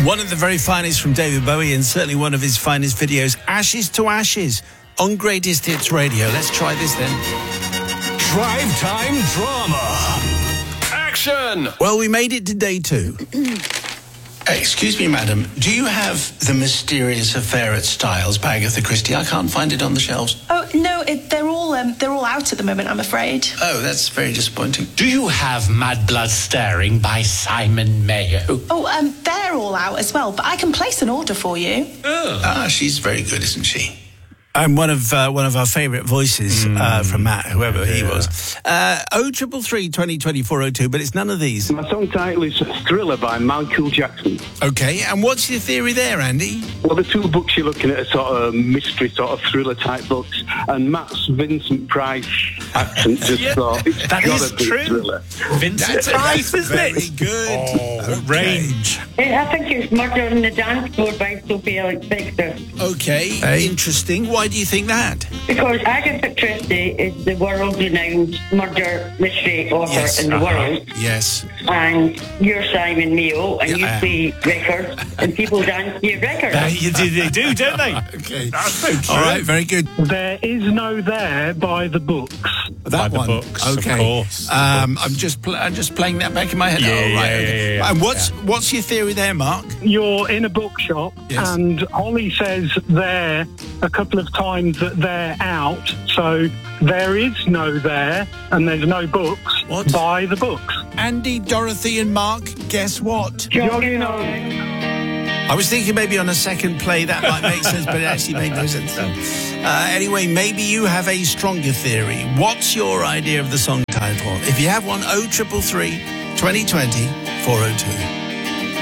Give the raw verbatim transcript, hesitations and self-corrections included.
One of the very finest from David Bowie, and certainly one of his finest videos, Ashes to Ashes, on Greatest Hits Radio. Let's try this then. Drive Time Drama. Action! Well, we made it to day two. Excuse me, madam. Do you have The Mysterious Affair at Styles by Agatha Christie? I can't find it on the shelves. Oh no, it, they're all um, they're all out at the moment, I'm afraid. Oh, that's very disappointing. Do you have Mad Blood Staring by Simon Mayo? Oh, um, they're all out as well, but I can place an order for you. Oh. Ah, she's very good, isn't she? And one of uh, one of our favourite voices mm. uh, from Matt, whoever yeah. he was. Uh, oh triple three twenty twenty four oh two, but it's none of these. My song title is Thriller by Michael Jackson. Okay, and what's your theory there, Andy? Well, the two books you're looking at are sort of mystery, sort of thriller type books, and Matt's Vincent Price accent just yeah. thought it's that gotta is be true. Thriller. Vincent Price, isn't very it? Very good. Oh, okay. Range. I think it's Murder on the Dance Floor by Sophie Alexander. Okay, hey. Interesting. Why do you think that? Because Agatha Christie is the world-renowned murder mystery author yes. in the uh-huh. world. Yes. And you're Simon Mayo, and yeah, you play records, and people dance to your records. Uh, you do, they do, don't they? Okay. That's so true. All right, very good. There is no there by the books. That by one. The books, okay. Of course. Um, I'm just pl- I'm just playing that back in my head. Yeah, oh, right. yeah, Okay. yeah, yeah, And what's yeah. what's your theory there, Mark? You're in a bookshop, yes. and Holly says there a couple of times that they're out, so there is no there, and there's no books. What? By the books. Andy, Dorothy, and Mark. Guess what? Jogging on. I was thinking maybe on a second play that might make sense, but it actually made no sense. So, uh, anyway, maybe you have a stronger theory. What's your idea of the song title? If you have one, oh triple three twenty twenty four oh two.